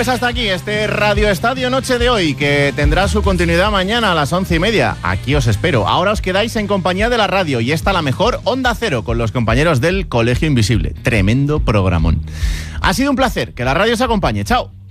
Pues hasta aquí este Radio Estadio Noche de hoy, que tendrá su continuidad mañana a las 11:30. Aquí os espero. Ahora os quedáis en compañía de la radio y esta la mejor Onda Cero con los compañeros del Colegio Invisible. Tremendo programón. Ha sido un placer. Que la radio os acompañe. Chao.